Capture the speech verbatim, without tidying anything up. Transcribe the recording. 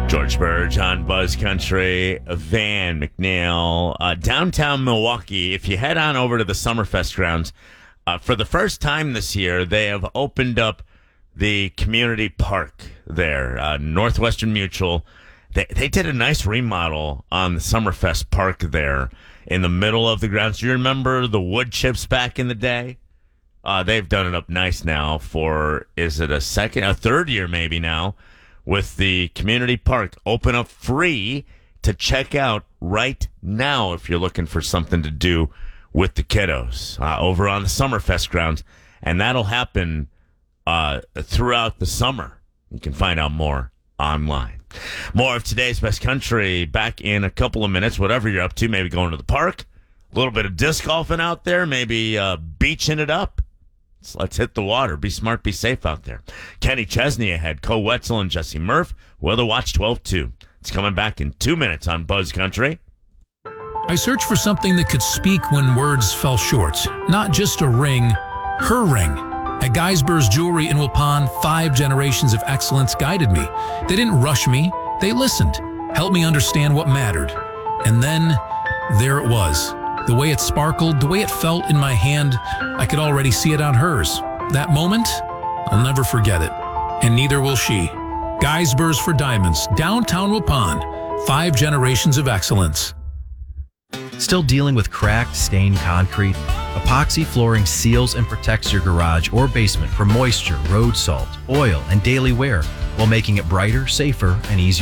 George Burge on Buzz Country, Van McNeil, uh, downtown Milwaukee. If you head on over to the Summerfest grounds, uh, for the first time this year, they have opened up the community park there, uh, Northwestern Mutual. They, they did a nice remodel on the Summerfest park there in the middle of the grounds. Do you remember the wood chips back in the day? Uh, they've done it up nice now for, is it a second, a third year maybe now, with the community park open up free to check out right now if you're looking for something to do with the kiddos uh, over on the Summerfest grounds. And that'll happen uh, throughout the summer. You can find out more online. More of today's Best Country back in a couple of minutes, whatever you're up to, maybe going to the park, a little bit of disc golfing out there, maybe uh, beaching it up. So let's hit the water. Be smart, be safe out there. Kenny Chesney ahead. Co Wetzel and Jesse Murph. Weather Watch twelve two. It's coming back in two minutes on Buzz Country. I searched for something that could speak when words fell short. Not just a ring, her ring. At Geisber's Jewelry in Wilpon, five generations of excellence guided me. They didn't rush me. They listened, helped me understand what mattered. And then there it was. The way it sparkled, the way it felt in my hand, I could already see it on hers. That moment, I'll never forget it. And neither will she. Geisber's for Diamonds, downtown Wilpon. Five generations of excellence. Still dealing with cracked, stained concrete? Epoxy flooring seals and protects your garage or basement from moisture, road salt, oil, and daily wear while making it brighter, safer, and easier